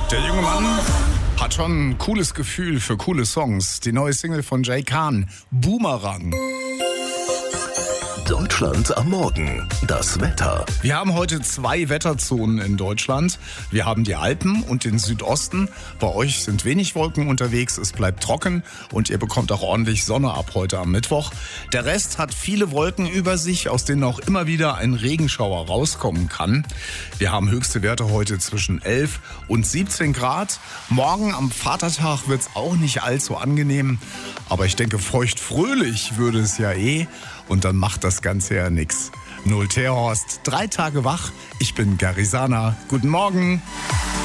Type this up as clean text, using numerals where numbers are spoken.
Der junge Mann hat schon ein cooles Gefühl für coole Songs. Die neue Single von Jay Khan, Boomerang. Deutschland am Morgen. Das Wetter. Wir haben heute 2 Wetterzonen in Deutschland. Wir haben die Alpen und den Südosten. Bei euch sind wenig Wolken unterwegs, es bleibt trocken und ihr bekommt auch ordentlich Sonne ab heute am Mittwoch. Der Rest hat viele Wolken über sich, aus denen auch immer wieder ein Regenschauer rauskommen kann. Wir haben höchste Werte heute zwischen 11 und 17 Grad. Morgen am Vatertag wird es auch nicht allzu angenehm. Aber ich denke, feucht-fröhlich würde es ja und dann macht das Ganze ja nix. 0 Teerhorst, 3 Tage wach. Ich bin Garisana. Guten Morgen.